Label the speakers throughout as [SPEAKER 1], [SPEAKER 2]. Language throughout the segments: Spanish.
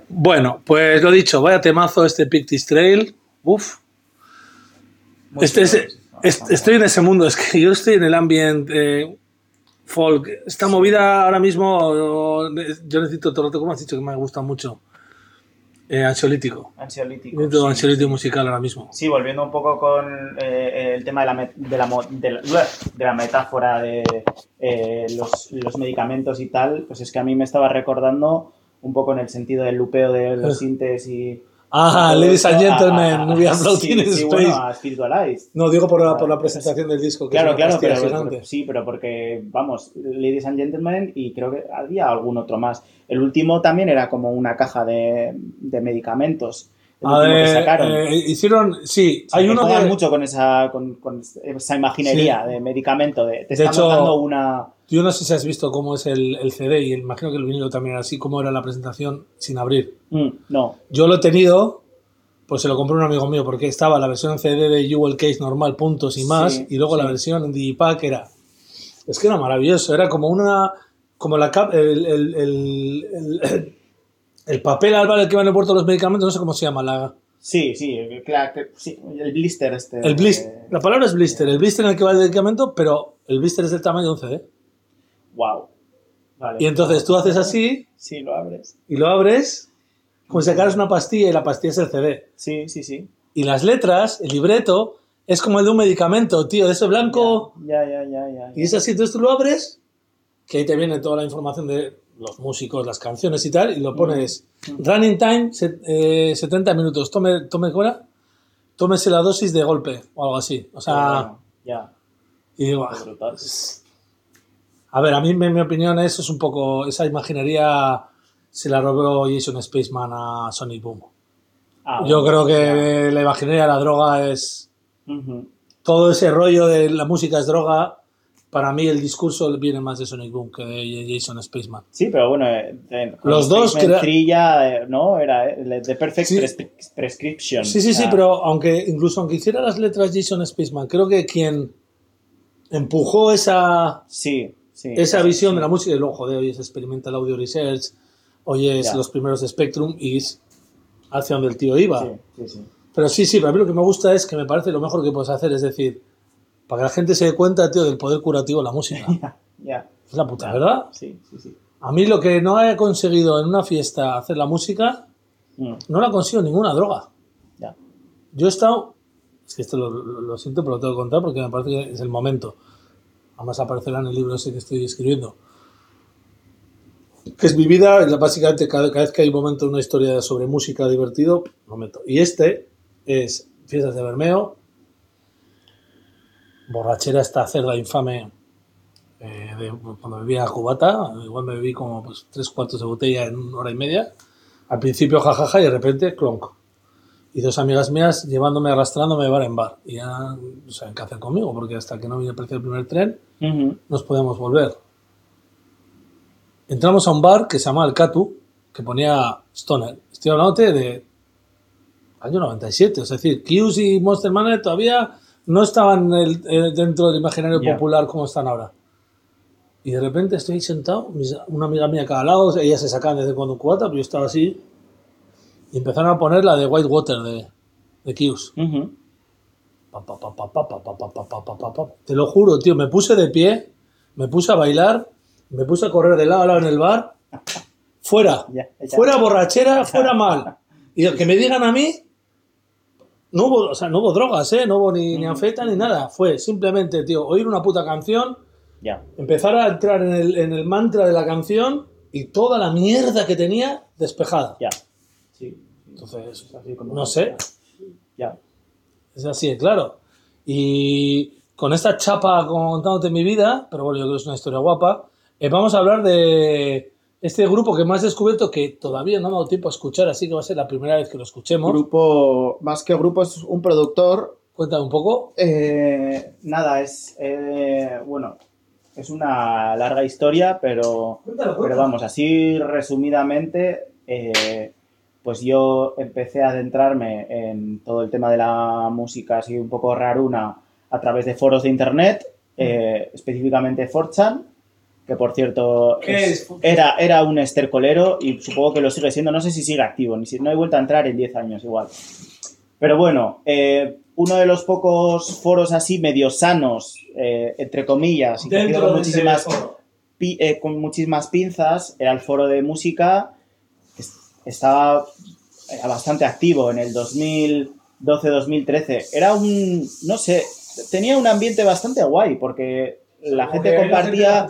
[SPEAKER 1] Bueno, pues lo dicho, vaya temazo este Pictish Trail. Uf. Estoy en ese mundo, es que yo estoy en el ambient folk. Esta movida ahora mismo, yo necesito todo lo que has dicho que me gusta mucho. Ansiolítico. Necesito ansiolítico musical ahora mismo.
[SPEAKER 2] Sí, volviendo un poco con el tema de la metáfora de los medicamentos y tal, pues es que a mí me estaba recordando un poco en el sentido del lupeo de los sintes y...
[SPEAKER 1] Ladies and Gentlemen, We Are Floating in Space.
[SPEAKER 2] Bueno, a Spiritualized.
[SPEAKER 1] No, digo por la presentación del disco. Que
[SPEAKER 2] claro, pero porque, vamos, Ladies and Gentlemen y creo que había algún otro más. El último también era como una caja de medicamentos. El último que sacaron.
[SPEAKER 1] Hicieron, sí,
[SPEAKER 2] hay uno que mucho con esa imaginería de medicamento. Te estamos dando una...
[SPEAKER 1] Yo no sé si has visto cómo es el CD y imagino que el vinilo también era así, cómo era la presentación sin abrir.
[SPEAKER 2] No.
[SPEAKER 1] Yo lo he tenido, pues se lo compré a un amigo mío porque estaba la versión en CD de Jewel Case normal, puntos y más, y luego la versión en Digipack era... Es que era maravilloso, era como una... Como la el papel al el que van en el puerto los medicamentos, no sé cómo se llama.
[SPEAKER 2] Sí, el blister
[SPEAKER 1] La palabra es blister, el blister en el que va el medicamento, pero el blister es del tamaño de un CD.
[SPEAKER 2] Wow. Vale.
[SPEAKER 1] Y entonces tú haces así.
[SPEAKER 2] Sí, lo abres.
[SPEAKER 1] Y lo abres como si sacaras una pastilla y la pastilla es el CD.
[SPEAKER 2] Sí.
[SPEAKER 1] Y las letras, el libreto, es como el de un medicamento, tío, de ese blanco.
[SPEAKER 2] Ya.
[SPEAKER 1] Y es así, entonces tú lo abres, que ahí te viene toda la información de los músicos, las canciones y tal, y lo pones running time, 70 minutos. Tómese la dosis de golpe o algo así. O sea...
[SPEAKER 2] Ya.
[SPEAKER 1] Y digo, a ver, a mí, en mi opinión, eso es un poco... Esa imaginería se la robó Jason Spaceman a Sonic Boom. Yo creo que la imaginería de la droga es... Todo ese rollo de la música es droga. Para mí el discurso viene más de Sonic Boom que de Jason Spaceman.
[SPEAKER 2] Sí, pero bueno,
[SPEAKER 1] los dos...
[SPEAKER 2] ¿no? Era The Perfect Prescription.
[SPEAKER 1] Sí, pero aunque hiciera las letras Jason Spaceman, creo que quien empujó esa visión de la música, y luego, joder, hoy es Experimental Audio Research, hoy es los primeros de Spectrum y es hacia donde el tío iba.
[SPEAKER 2] Sí.
[SPEAKER 1] Pero pero a mí lo que me gusta es que me parece lo mejor que puedes hacer, es decir, para que la gente se dé cuenta, tío, del poder curativo de la música. Es la puta, ¿verdad?
[SPEAKER 2] Sí.
[SPEAKER 1] A mí lo que no haya conseguido en una fiesta hacer la música, no lo ha conseguido ninguna droga. Yo he estado... Es que esto lo siento, pero lo tengo que contar porque me parece que es el momento. Además aparecerá en el libro ese que estoy escribiendo. Que es mi vida, básicamente cada vez que hay un momento en una historia sobre música divertido, lo meto. Y este es Fiestas de Bermeo, borrachera esta cerda infame cuando bebía cubata, igual me bebí como 3/4 de botella en 1 hora y media. Al principio jajaja y de repente clonk. Y 2 amigas mías llevándome, arrastrándome de bar en bar. Y ya no saben qué hacer conmigo, porque hasta que no vine el precio del primer tren, nos podemos volver. Entramos a un bar que se llamaba El Catu, que ponía Stoner. Estoy hablando de año 97, es decir, Kius y Monster Manor todavía no estaban dentro del imaginario popular como están ahora. Y de repente estoy sentado, una amiga mía a cada lado, ellas se sacaban desde cuando un cubata, pero yo estaba así, y empezaron a poner la de White Water de Kius. Te lo juro, tío, me puse de pie, me puse a bailar, me puse a correr de lado a lado en el bar, fuera borrachera, fuera mal. Y que me digan a mí, no hubo drogas, no hubo ni anfeta ni nada, fue simplemente, tío, oír una puta canción, empezar a entrar en el mantra de la canción y toda la mierda que tenía despejada. Entonces, no sé. Es así, claro. Y con esta chapa contándote mi vida, pero bueno, yo creo que es una historia guapa, vamos a hablar de este grupo que me has descubierto que todavía no me ha dado tiempo a escuchar, así que va a ser la primera vez que lo escuchemos.
[SPEAKER 2] Grupo, más que grupo, es un productor.
[SPEAKER 1] Cuéntame un poco.
[SPEAKER 2] Nada, bueno, es una larga historia, pero vamos, así resumidamente, pues yo empecé a adentrarme en todo el tema de la música así un poco raruna a través de foros de internet, específicamente 4chan, que por cierto era un estercolero y supongo que lo sigue siendo, no sé si sigue activo, no he vuelto a entrar en 10 años igual. Pero bueno, uno de los pocos foros así medio sanos, entre comillas, y con muchísimas pinzas, era el foro de música, era bastante activo en el 2012-2013. Era no sé, tenía un ambiente bastante guay, porque la gente compartía...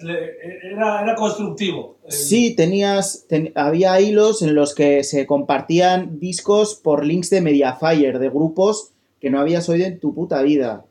[SPEAKER 1] Era constructivo.
[SPEAKER 2] Sí, había hilos en los que se compartían discos por links de Mediafire, de grupos que no habías oído en tu puta vida.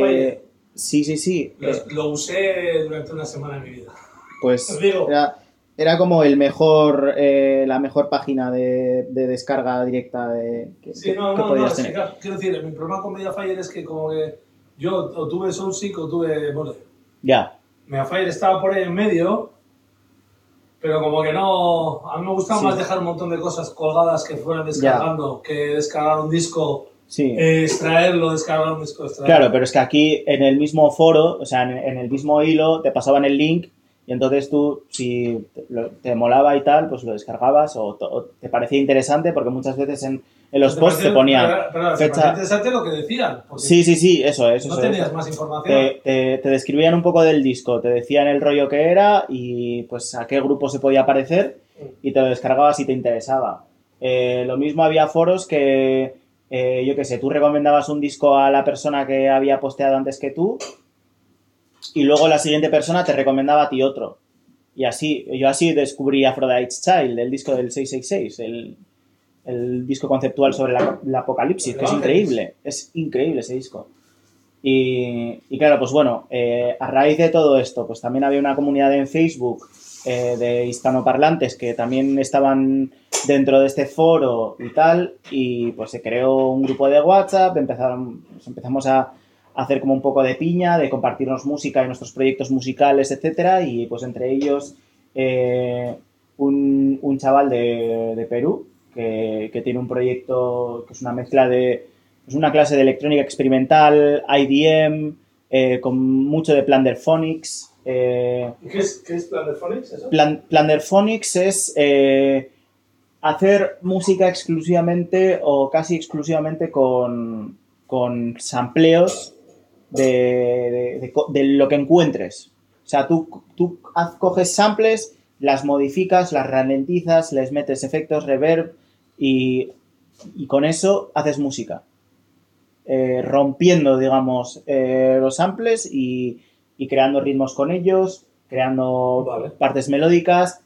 [SPEAKER 2] Sí.
[SPEAKER 1] Lo usé durante una semana de mi vida.
[SPEAKER 2] Pues era como la mejor página de descarga directa que podías tener.
[SPEAKER 1] Claro, quiero decir, mi problema con Mediafire es que como que yo o tuve Soundseek o tuve Mole.
[SPEAKER 2] Ya.
[SPEAKER 1] Mediafire estaba por ahí en medio, pero como que no... A mí me gustaba más dejar un montón de cosas colgadas que fueran descargando, que descargar un disco, extraerlo, descargar un disco, extraerlo.
[SPEAKER 2] Claro, pero es que aquí en el mismo foro, o sea, en el mismo hilo, te pasaban el link y entonces tú, si te molaba y tal, pues lo descargabas o te parecía interesante, porque muchas veces en los posts te ponían
[SPEAKER 1] fecha... Te parecía interesante lo que decían.
[SPEAKER 2] Sí, eso es.
[SPEAKER 1] No tenías más información.
[SPEAKER 2] Te describían un poco del disco, te decían el rollo que era y pues a qué grupo se podía parecer y te lo descargabas si te interesaba. Lo mismo había foros que, yo qué sé, tú recomendabas un disco a la persona que había posteado antes que tú y luego la siguiente persona te recomendaba a ti otro. Y yo así descubrí Aphrodite's Child, el disco del 666, el disco conceptual sobre la apocalipsis, que es increíble ese disco. Y claro, pues bueno, a raíz de todo esto, pues también había una comunidad en Facebook de hispanoparlantes que también estaban dentro de este foro y tal, y pues se creó un grupo de WhatsApp, empezamos a hacer como un poco de piña, de compartirnos música y nuestros proyectos musicales, etcétera, y pues entre ellos un chaval de Perú que tiene un proyecto que es una mezcla es una clase de electrónica experimental, IDM, con mucho de Plunderphonics.
[SPEAKER 1] ¿Qué es Plunderphonics? ¿Eso?
[SPEAKER 2] Plunderphonics es hacer música exclusivamente o casi exclusivamente con sampleos de lo que encuentres. O sea, tú coges samples, las modificas, las ralentizas, les metes efectos, reverb y con eso haces música. Rompiendo, digamos, los samples y creando ritmos con ellos, creando partes melódicas.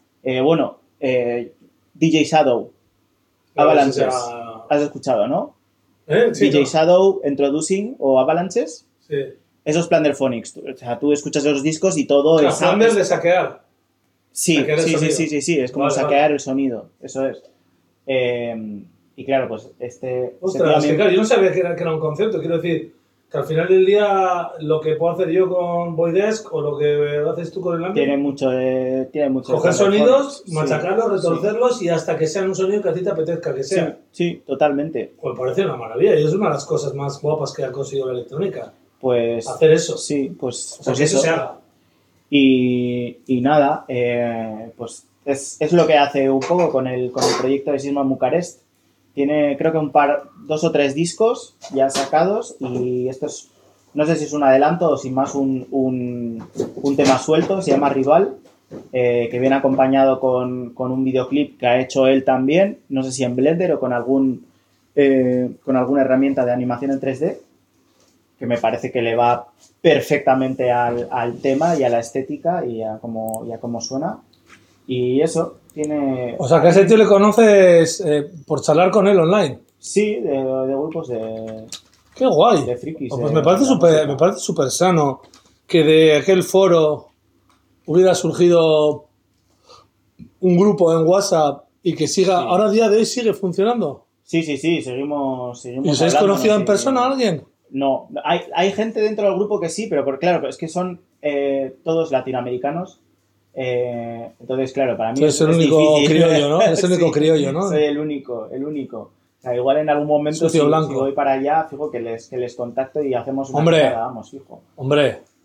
[SPEAKER 2] DJ Shadow, Avalanches. ¿Has escuchado, no?
[SPEAKER 1] Sí,
[SPEAKER 2] DJ Shadow, Introducing o Avalanches.
[SPEAKER 1] Sí.
[SPEAKER 2] Esos Plunderphonics. O sea, tú escuchas los discos y todo es...
[SPEAKER 1] Plunder de saquear.
[SPEAKER 2] Sí. Es como saquear el sonido. Eso es. Y claro, pues
[SPEAKER 1] Ostras, claro, yo no sabía que era un concepto. Quiero decir que al final del día lo que puedo hacer yo con Voidesk o lo que haces tú con el Ambient
[SPEAKER 2] tiene mucho
[SPEAKER 1] coger sonidos, machacarlos, retorcerlos y hasta que sean un sonido que a ti te apetezca que sea.
[SPEAKER 2] Sí, totalmente.
[SPEAKER 1] Pues parece una maravilla y es una de las cosas más guapas que ha conseguido la electrónica.
[SPEAKER 2] Pues
[SPEAKER 1] hacer eso.
[SPEAKER 2] Sí, pues
[SPEAKER 1] que eso se haga.
[SPEAKER 2] Y nada, pues es lo que hace un poco con el proyecto de Sisma Bucarest. Tiene creo que 2 o 3 discos ya sacados y esto es, no sé si es un adelanto o sin más un tema suelto, se llama Rival, que viene acompañado con un videoclip que ha hecho él también, no sé si en Blender o con alguna herramienta de animación en 3D, que me parece que le va perfectamente al tema y a la estética y a cómo suena. Y eso, tiene...
[SPEAKER 1] O sea, que a ese tío le conoces por charlar con él online.
[SPEAKER 2] Sí, de grupos de...
[SPEAKER 1] ¡Qué guay!
[SPEAKER 2] De frikis.
[SPEAKER 1] Pues me parece súper sano que de aquel foro hubiera surgido un grupo en WhatsApp y que siga... Sí. Ahora, a día de hoy, sigue funcionando.
[SPEAKER 2] Sí, seguimos
[SPEAKER 1] ¿Y os habéis conocido en persona a alguien?
[SPEAKER 2] No, hay gente dentro del grupo que sí, pero claro, es que son todos latinoamericanos. Entonces, claro, para mí
[SPEAKER 1] es el único criollo, ¿no? Es el único criollo, ¿no?
[SPEAKER 2] Soy el único. O sea, igual en algún momento si voy para allá, fijo que les contacto y hacemos una
[SPEAKER 1] Hombre,
[SPEAKER 2] cara, vamos, fijo.
[SPEAKER 1] Hombre,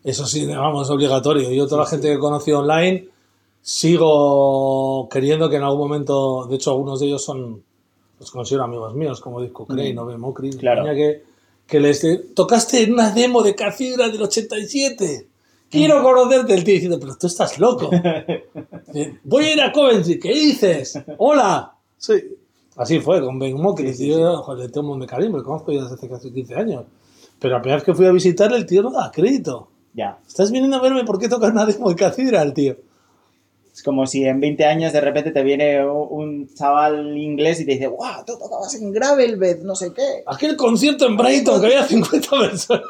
[SPEAKER 1] Eso sí, vamos, es obligatorio. Yo, toda la gente que he conocido online, sigo queriendo que en algún momento, de hecho, algunos de ellos los considero amigos míos, como Disco Cray, Nove Mocri,
[SPEAKER 2] claro.
[SPEAKER 1] que les tocaste en una demo de Cathedral del 87. Quiero conocerte, el tío diciendo, pero tú estás loco. Voy a ir a Coventry, ¿qué dices? ¡Hola! Sí. Así fue, con Ben Mocri. Sí. Yo, joder, le tengo un montón de cariño, me conozco ya desde hace casi 15 años. Pero la primera vez que fui a visitarle, el tío no da crédito.
[SPEAKER 2] Ya.
[SPEAKER 1] ¿Estás viniendo a verme por qué tocas una demo de Cathedral, tío?
[SPEAKER 2] Es como si en 20 años de repente te viene un chaval inglés y te dice, ¡guau! Tú tocabas en Gravelbed, no sé qué.
[SPEAKER 1] Aquel concierto en Brighton que había 50 personas.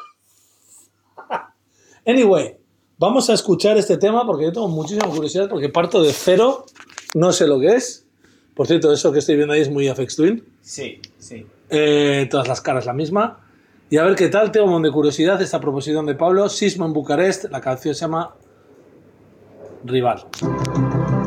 [SPEAKER 1] Anyway, vamos a escuchar este tema porque yo tengo muchísima curiosidad porque parto de cero, no sé lo que es. Por cierto, eso que estoy viendo ahí es muy Aphex Twin.
[SPEAKER 2] Sí, sí.
[SPEAKER 1] Todas las caras la misma. Y a ver qué tal, tengo un montón de curiosidad esta proposición de Pablo. Sismo en Bucarest, la canción se llama Rival.